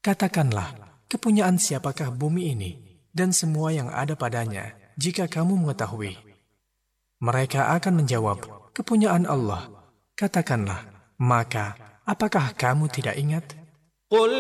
Katakanlah, kepunyaan siapakah bumi ini dan semua yang ada padanya jika kamu mengetahui? Mereka akan menjawab, kepunyaan Allah. Katakanlah, maka apakah kamu tidak ingat?